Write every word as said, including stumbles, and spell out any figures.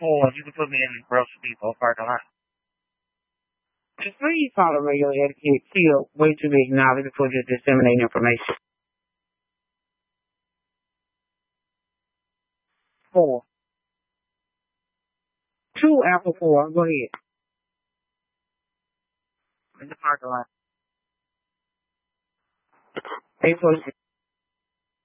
Or you can put me in the grocery depot parking lot. Just please follow radio etiquette. Feel way too big knowledge before you disseminate information. Four. Two Apple four. Go ahead. In the parking lot. Eight four six.